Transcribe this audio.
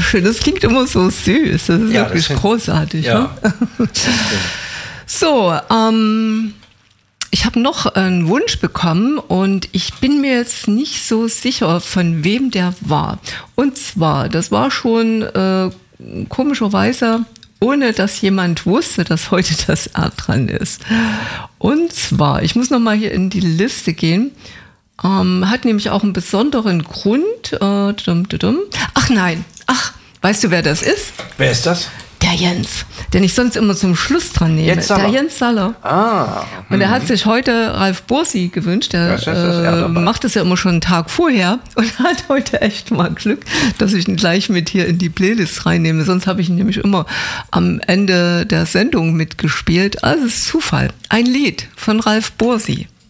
ja schön. Das klingt immer so süß. Das ist wirklich großartig. Ja. Ne? So, ich habe noch einen Wunsch bekommen und ich bin mir jetzt nicht so sicher, von wem der war. Und zwar, das war schon komischerweise, ohne dass jemand wusste, dass heute das R dran ist. Und zwar, ich muss noch mal hier in die Liste gehen, hat nämlich auch einen besonderen Grund. Ach nein, weißt du, wer das ist? Wer ist das? Der Jens, den ich sonst immer zum Schluss dran nehme. Der Jens Saller. Und er hat sich heute Ralf Bursi gewünscht. Der macht das ja immer schon einen Tag vorher und hat heute echt mal Glück, dass ich ihn gleich mit hier in die Playlist reinnehme. Sonst habe ich ihn nämlich immer am Ende der Sendung mitgespielt. Also es ist Zufall. Ein Lied von Ralf Bursi.